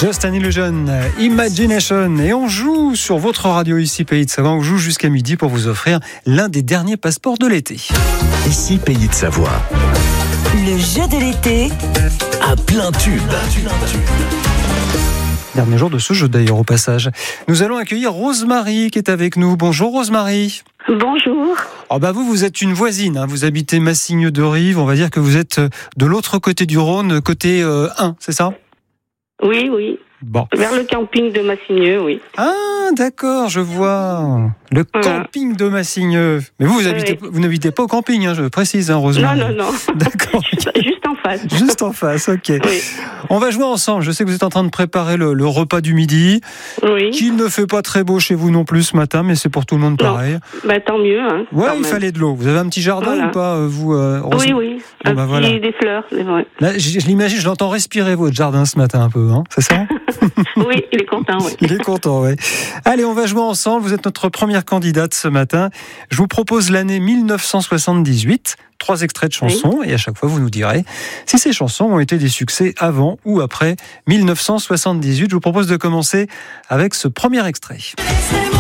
Just Illusion, Imagination. Et on joue sur votre radio ici Pays de Savoie. On joue jusqu'à midi pour vous offrir l'un des derniers passeports de l'été. Ici Pays de Savoie. Le jeu de l'été À plein tube. Dernier jour de ce jeu d'ailleurs au passage. Nous allons accueillir Rosemary qui est avec nous. Bonjour Rosemary. Bonjour. Oh bah vous êtes une voisine, hein. Vous habitez Massigneux-de-Rive. On va dire que vous êtes de l'autre côté du Rhône, côté 1, c'est ça ? Oui. Bon. Vers le camping de Massigneux, oui. Ah, d'accord, je vois. Le camping de Massigneux. Mais vous n'habitez pas au camping, hein, je précise, hein, Rosemary. Non. D'accord. Juste en face. Juste en face, ok. Oui. On va jouer ensemble. Je sais que vous êtes en train de préparer le repas du midi. Oui. Qu'il ne fait pas très beau chez vous non plus ce matin, mais c'est pour tout le monde pareil. Bah, tant mieux. Hein, ouais, il même. fallait de l'eau. Vous avez un petit jardin ou pas, vous, Rosemary ? Oui. Bon, bah, voilà. Des fleurs, c'est vrai. Là, je l'imagine, je l'entends respirer votre jardin ce matin un peu, hein, c'est ça ? Oui, il est content, oui. Il est content, oui. Allez, on va jouer ensemble. Vous êtes notre première candidate ce matin. Je vous propose l'année 1978. 3 extraits de chansons, et à chaque fois, vous nous direz si ces chansons ont été des succès avant ou après 1978. Je vous propose de commencer avec ce premier extrait.